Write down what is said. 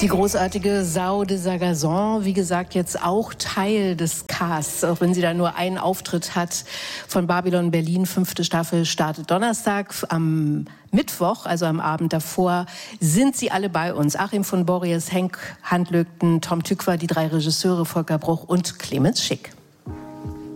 Die großartige Sau de Sagazon, wie gesagt, jetzt auch Teil des Casts, auch wenn sie da nur einen Auftritt hat, von Babylon Berlin. 5. Staffel startet Donnerstag. Am Mittwoch, also am Abend davor, sind sie alle bei uns. Achim von Borries, Henk Handlögten, Tom Tykwer, die 3 Regisseure, Volker Bruch und Clemens Schick.